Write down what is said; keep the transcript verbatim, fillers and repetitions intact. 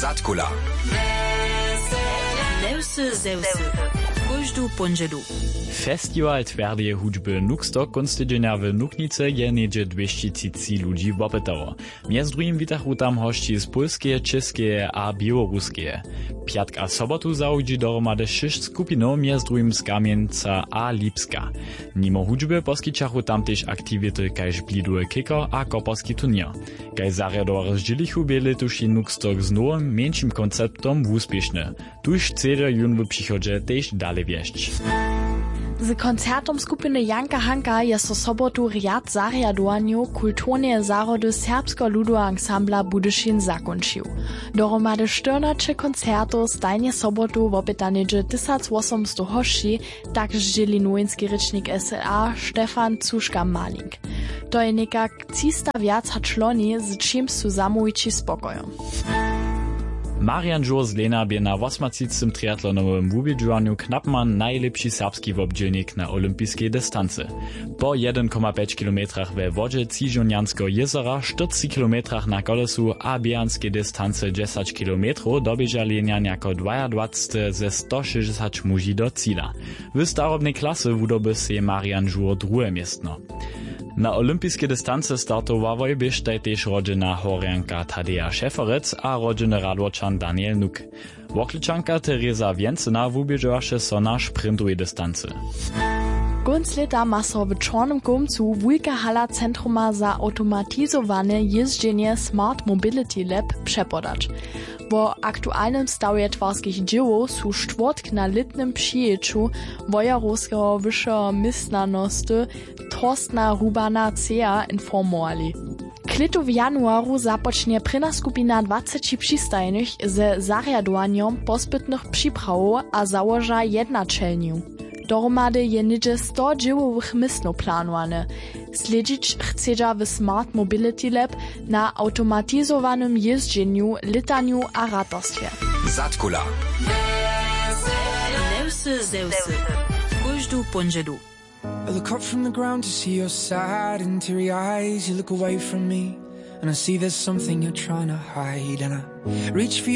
Zatkula. Zeusy, zeusy. Každú ponželu. Festiwal twardej hudźby Nukstok konstydzenia w Nuknice je niedzie dwieście tysięcy ludzi wopytało. Między drugim witachu tam hości z polskie, czeskie a białoruskie. Piatk a sobotu zaudzi dohromady sześć skupinów, między drugim z Kamieńca a Lipska. Mimo hudźby poskičachu tam też aktivity kaž bliduje kiko a koparski turnier. Kaj zarjador rozdzielichu by letuši Nukstok z nowym, mniejszym konceptom wuspieszny. Tuż chcede jun w przychodzie też dalej wieść. Z koncertom skupiny Janka Hanka je so sobotu riad zarjadowaniu kulturne zarody serbsko-ludo ansambla Budyšin zakončił. Dohromady czternaście koncertów stajnie sobotu w opytaniedzie tysiąc osiemset hości, tak zdzieli nowinski rycznik S L A Stefan Cuszka-Malik. To je nekak trzysta wiac čloni, z czym su zamówici spokoją. Marian Žur z Lena bie na osmacicym triatlonowym wubědźovanju knapman najlepszy serbski wobdźělnik na olympijskiej dystancy. Po jeden przecinek pięć kilometrach we wodzie Ciżonianskiego jezera, czterdzieści kilometrach na kolesu a biejanskiej dystancy dziesięć kilometrów dobieżali jako dwadzieścia ze sto sześćdziesiąt muži do cíla. W starobnej klasy wudoby se Marian Žur drugie miestno. Na olympijskiej dystance startowałoj bieżtaj też rodzina Horjanka Tadeja Šeferec a rodziny Radworčan Daniel Nuk. Wokličanka Teresa Więcyna wubieżowaše so na sprintowej dystancy. Gunc leta ma so w Czarnym Komcu wujka hala Centruma za automatyzowane jeżdżenie Smart Mobility Lab przepodać. Wo aktualnym stawie twarskich dziełów su czwartk na litnym przyjęciu wojarowskiego wyższego misnanosti Torstna Rubana-Cea informowali. Klitu w januaru zapocznie prina skupina dwadzieścia przystajnych ze zarjadowaniem pospytnych przyprawów a założa jednaczelniu. Dohromady je niedzie sto dziełowych mysnów planowane. Sledzić chcedza w Smart Mobility Lab na automatyzowanym jeżdżeniu, litaniu a ratarstwie. Zatkula. Zeusy, zeusy. Každú ponželu. I look up from the ground to see your sad and teary eyes. You look away from me and I see there's something you're trying to hide. And I reach for